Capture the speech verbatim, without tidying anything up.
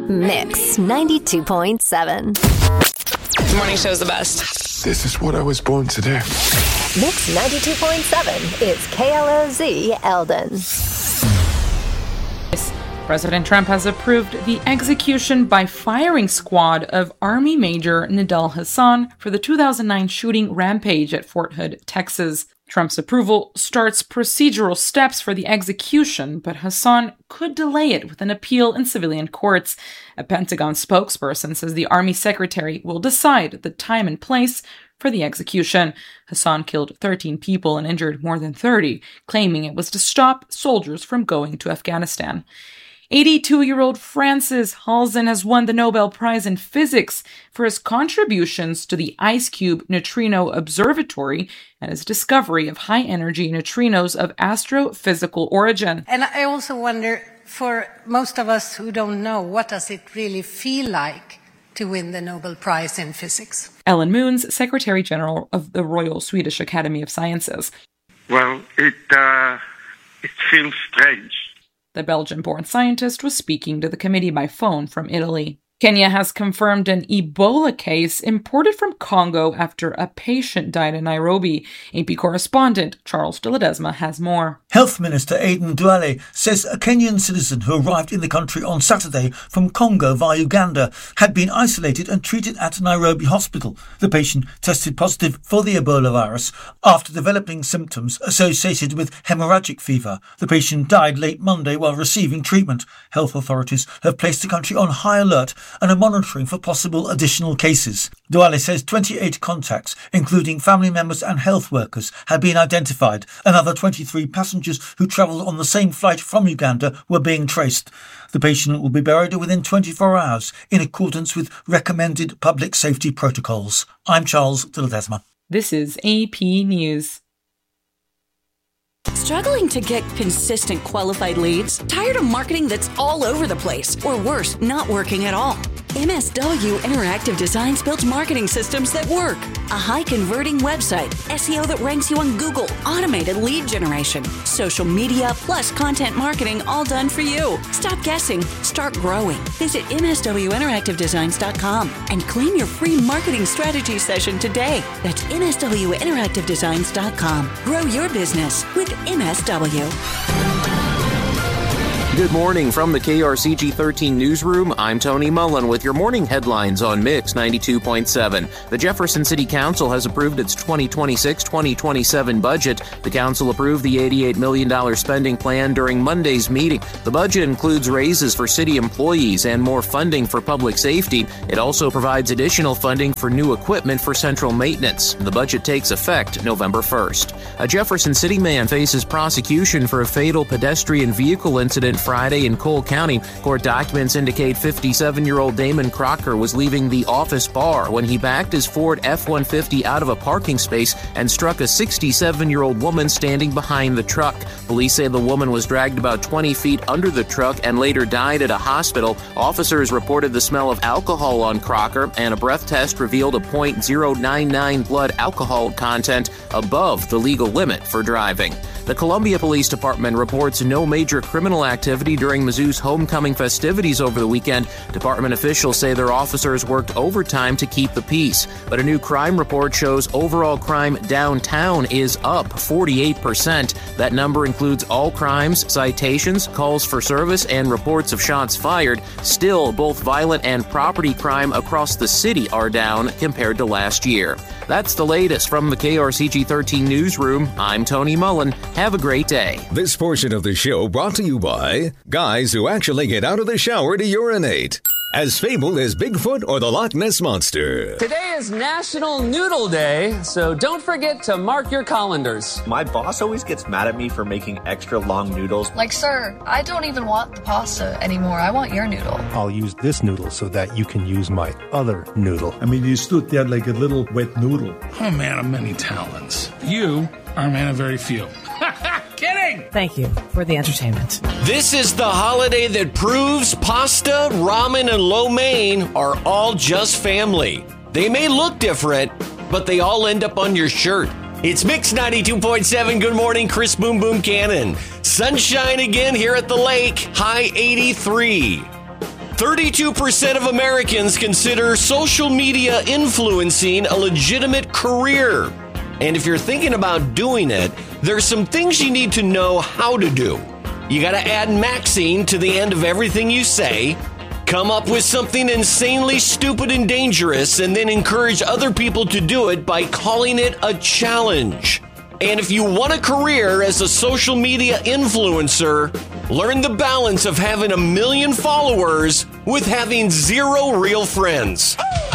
Mix ninety-two point seven. The morning show's the best. This is what I was born to do. Mix ninety-two point seven is K L O Z Eldon. President Trump has approved the execution by firing squad of Army Major Nidal Hasan for the two thousand nine shooting rampage at Fort Hood, Texas. Trump's approval starts procedural steps for the execution, but Hasan could delay it with an appeal in civilian courts. A Pentagon spokesperson says the Army Secretary will decide the time and place for the execution. Hasan killed thirteen people and injured more than thirty, claiming it was to stop soldiers from going to Afghanistan. eighty-two-year-old Francis Halzen has won the Nobel Prize in Physics for his contributions to the IceCube Neutrino Observatory and his discovery of high-energy neutrinos of astrophysical origin. And I also wonder, for most of us who don't know, what does it really feel like to win the Nobel Prize in Physics? Ellen Moons, Secretary General of the Royal Swedish Academy of Sciences. Well, it, uh, it feels strange. The Belgian-born scientist was speaking to the committee by phone from Italy. Kenya has confirmed an Ebola case imported from Congo after a patient died in Nairobi. A P correspondent Charles de Ledesma has more. Health Minister Aden Duale says a Kenyan citizen who arrived in the country on Saturday from Congo via Uganda had been isolated and treated at Nairobi Hospital. The patient tested positive for the Ebola virus after developing symptoms associated with hemorrhagic fever. The patient died late Monday while receiving treatment. Health authorities have placed the country on high alert and are monitoring for possible additional cases. Duale says twenty-eight contacts, including family members and health workers, have been identified. Another twenty-three passengers who travelled on the same flight from Uganda were being traced. The patient will be buried within twenty-four hours in accordance with recommended public safety protocols. I'm Charles de Ledesma. This is A P News. Struggling to get consistent qualified leads? Tired of marketing that's all over the place? Or worse, not working at all? M S W Interactive Designs builds marketing systems that work. A high-converting website, S E O that ranks you on Google, automated lead generation, social media, plus content marketing, all done for you. Stop guessing. Start growing. Visit M S W interactive designs dot com and claim your free marketing strategy session today. That's M S W interactive designs dot com. Grow your business with M S W. Good morning from the K R C G thirteen newsroom. I'm Tony Mullen with your morning headlines on Mix ninety-two point seven. The Jefferson City Council has approved its twenty twenty-six twenty twenty-seven budget. The council approved the eighty-eight million dollars spending plan during Monday's meeting. The budget includes raises for city employees and more funding for public safety. It also provides additional funding for new equipment for central maintenance. The budget takes effect November first. A Jefferson City man faces prosecution for a fatal pedestrian vehicle incident Friday in Cole County. Court documents indicate fifty-seven-year-old Damon Crocker was leaving the office bar when he backed his Ford F one fifty out of a parking space and struck a sixty-seven-year-old woman standing behind the truck. Police say the woman was dragged about twenty feet under the truck and later died at a hospital. Officers reported the smell of alcohol on Crocker, and a breath test revealed a point zero nine nine blood alcohol content above the legal limit for driving. The Columbia Police Department reports no major criminal activity during Mizzou's homecoming festivities over the weekend. Department officials say their officers worked overtime to keep the peace. But a new crime report shows overall crime downtown is up forty-eight percent. That number includes all crimes, citations, calls for service, and reports of shots fired. Still, both violent and property crime across the city are down compared to last year. That's the latest from the K R C G thirteen newsroom. I'm Tony Mullen. Have a great day. This portion of the show brought to you by guys who actually get out of the shower to urinate. As fabled as Bigfoot or the Loch Ness Monster. Today is National Noodle Day, so don't forget to mark your colanders. My boss always gets mad at me for making extra long noodles. Like, sir, I don't even want the pasta anymore. I want your noodle. I'll use this noodle so that you can use my other noodle. I mean, you stood there like a little wet noodle. I'm a man of many talents. You are a man of very few. Kidding! Thank you for the entertainment. This is the holiday that proves pasta, ramen, and lo mein are all just family. They may look different, but they all end up on your shirt. It's Mix ninety-two point seven. Good morning, Chris Boom Boom Cannon. Sunshine again here at the lake. High eighty-three. thirty-two percent of Americans consider social media influencing a legitimate career. And if you're thinking about doing it, there's some things you need to know how to do. You got to add Maxine to the end of everything you say, come up with something insanely stupid and dangerous, and then encourage other people to do it by calling it a challenge. And if you want a career as a social media influencer, learn the balance of having a million followers with having zero real friends.